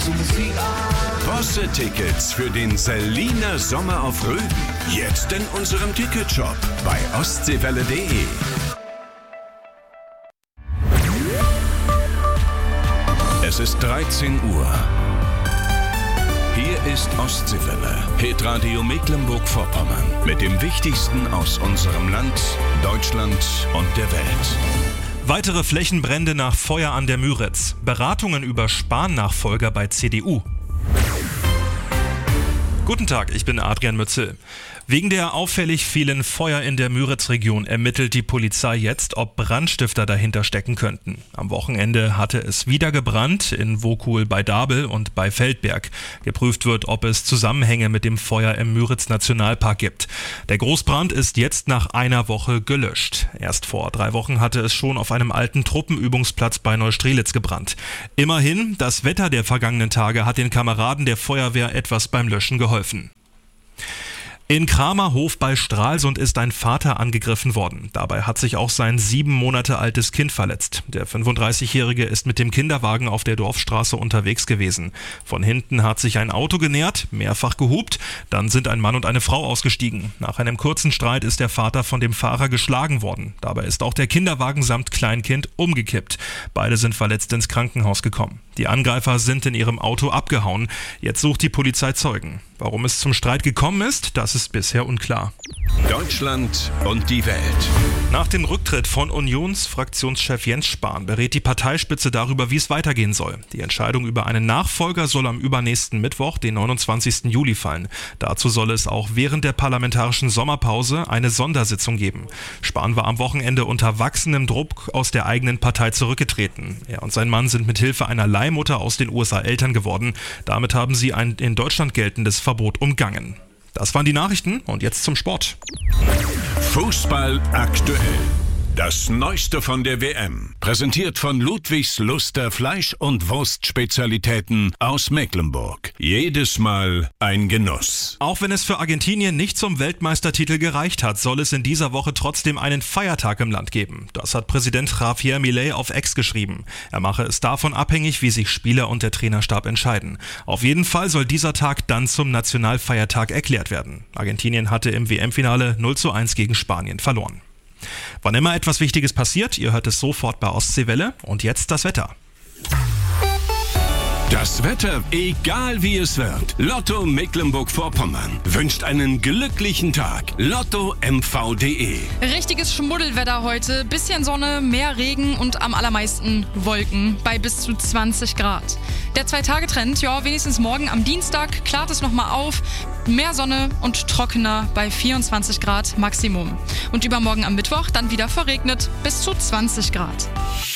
Bosse-Tickets für den Seliner Sommer auf Rügen. Jetzt in unserem Ticketshop bei ostseewelle.de. Es ist 13 Uhr. Hier ist Ostseewelle, Hitradio Mecklenburg-Vorpommern. Mit dem Wichtigsten aus unserem Land, Deutschland und der Welt. Weitere Flächenbrände nach Feuer an der Müritz. Beratungen über Spahn-Nachfolger bei CDU. Guten Tag, ich bin Adrian Mützel. Wegen der auffällig vielen Feuer in der Müritz-Region ermittelt die Polizei jetzt, ob Brandstifter dahinter stecken könnten. Am Wochenende hatte es wieder gebrannt in Wokul bei Dabel und bei Feldberg. Geprüft wird, ob es Zusammenhänge mit dem Feuer im Müritz-Nationalpark gibt. Der Großbrand ist jetzt nach einer Woche gelöscht. Erst vor 3 Wochen hatte es schon auf einem alten Truppenübungsplatz bei Neustrelitz gebrannt. Immerhin, das Wetter der vergangenen Tage hat den Kameraden der Feuerwehr etwas beim Löschen geholfen. In Kramerhof bei Stralsund ist ein Vater angegriffen worden. Dabei hat sich auch sein 7 Monate altes Kind verletzt. Der 35-Jährige ist mit dem Kinderwagen auf der Dorfstraße unterwegs gewesen. Von hinten hat sich ein Auto genähert, mehrfach gehupt. Dann sind ein Mann und eine Frau ausgestiegen. Nach einem kurzen Streit ist der Vater von dem Fahrer geschlagen worden. Dabei ist auch der Kinderwagen samt Kleinkind umgekippt. Beide sind verletzt ins Krankenhaus gekommen. Die Angreifer sind in ihrem Auto abgehauen. Jetzt sucht die Polizei Zeugen. Warum es zum Streit gekommen ist, das ist bisher unklar. Deutschland und die Welt. Nach dem Rücktritt von Unionsfraktionschef Jens Spahn berät die Parteispitze darüber, wie es weitergehen soll. Die Entscheidung über einen Nachfolger soll am übernächsten Mittwoch, den 29. Juli, fallen. Dazu soll es auch während der parlamentarischen Sommerpause eine Sondersitzung geben. Spahn war am Wochenende unter wachsendem Druck aus der eigenen Partei zurückgetreten. Er und sein Mann sind mit Hilfe einer Leihmutter aus den USA Eltern geworden. Damit haben sie ein in Deutschland geltendes Verbot umgangen. Das waren die Nachrichten und jetzt zum Sport. Fußball aktuell. Das Neueste von der WM. Präsentiert von Ludwigs Luster Fleisch- und Wurstspezialitäten aus Mecklenburg. Jedes Mal ein Genuss. Auch wenn es für Argentinien nicht zum Weltmeistertitel gereicht hat, soll es in dieser Woche trotzdem einen Feiertag im Land geben. Das hat Präsident Javier Milei auf X geschrieben. Er mache es davon abhängig, wie sich Spieler und der Trainerstab entscheiden. Auf jeden Fall soll dieser Tag dann zum Nationalfeiertag erklärt werden. Argentinien hatte im WM-Finale 0:1 gegen Spanien verloren. Wann immer etwas Wichtiges passiert, ihr hört es sofort bei Ostseewelle. Und jetzt das Wetter. Das Wetter, egal wie es wird. Lotto Mecklenburg-Vorpommern wünscht einen glücklichen Tag. LottoMV.de. Richtiges Schmuddelwetter heute. Bisschen Sonne, mehr Regen und am allermeisten Wolken bei bis zu 20 Grad. Der 2-Tage-Trend, ja, wenigstens morgen am Dienstag klart es nochmal auf. Mehr Sonne und trockener bei 24 Grad Maximum. Und übermorgen am Mittwoch dann wieder verregnet bis zu 20 Grad.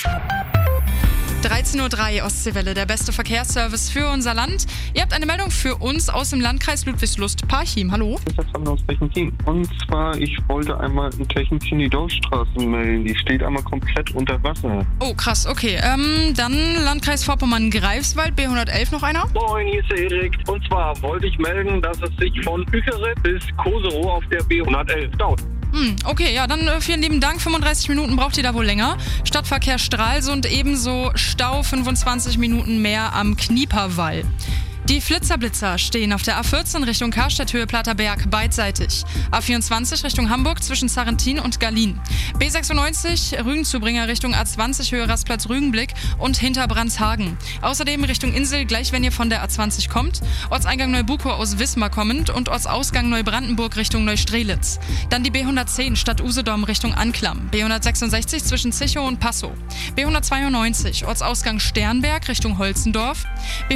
13:03 Uhr Ostseewelle, der beste Verkehrsservice für unser Land. Ihr habt eine Meldung für uns aus dem Landkreis Ludwigslust-Parchim. Hallo? Das ist aus Technikin. Und zwar, ich wollte einmal in Technikin die Dorfstraße melden. Die steht einmal komplett unter Wasser. Oh, krass, okay. Dann Landkreis Vorpommern-Greifswald, B111 noch einer? Moin, hier ist der Erik. Und zwar wollte ich melden, dass es sich von Ueckere bis Koserow auf der B111 dauert. Okay, ja, dann vielen lieben Dank. 35 Minuten braucht ihr da wohl länger. Stadtverkehr Stralsund ebenso Stau 25 Minuten mehr am Knieperwall. Die Flitzerblitzer stehen auf der A14 Richtung Karstädt-Höhe Platterberg beidseitig. A24 Richtung Hamburg zwischen Sarrentin und Gallien. B96 Rügenzubringer Richtung A20 Höhe Rastplatz Rügenblick und hinter Brandshagen. Außerdem Richtung Insel, gleich wenn ihr von der A20 kommt. Ortseingang Neubukow aus Wismar kommend und Ortsausgang Neubrandenburg Richtung Neustrelitz. Dann die B110 Stadt Usedom Richtung Anklam. B166 zwischen Zichow und Passow. B192 Ortsausgang Sternberg Richtung Holzendorf.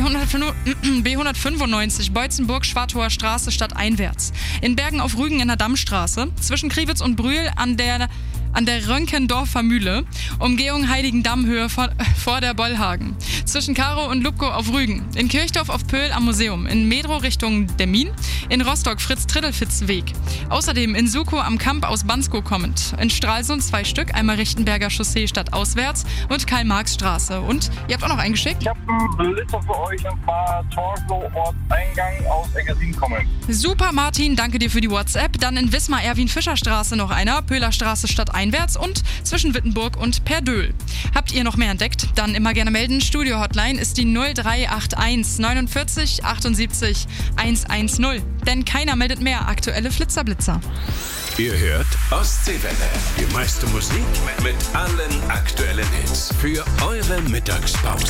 B195 Beutzenburg-Schwartauer Straße stadteinwärts. In Bergen auf Rügen in der Dammstraße. Zwischen Kriwitz und Brühl an der Rönkendorfer Mühle. Umgehung Heiligendammhöhe vor der Bollhagen. Zwischen Karow und Lubkow auf Rügen. In Kirchdorf auf Pöhl am Museum. In Medrow Richtung Demmin. In Rostock Fritz-Trittelfitz-Weg. Außerdem in Sukow am Kamp aus Banskow kommend. In Stralsund 2 Stück. Einmal Richtenberger Chaussee stadtauswärts und Karl-Marx-Straße. Und ihr habt auch noch eingeschickt? Ich habe einen Blitzer für euch und zwar Torflow Ortseingang aus Eggesin kommen. Super, Martin. Danke dir für die WhatsApp. Dann in Wismar Erwin-Fischer-Straße noch einer. Pöhler Straße stadteinwärts. einwärts und zwischen Wittenburg und Perdöhl. Habt ihr noch mehr entdeckt? Dann immer gerne melden. Studio-Hotline ist die 0381 49 78 110. Denn keiner meldet mehr aktuelle Flitzerblitzer. Ihr hört Ostseewelle. Die meiste Musik mit allen aktuellen Hits für eure Mittagspause.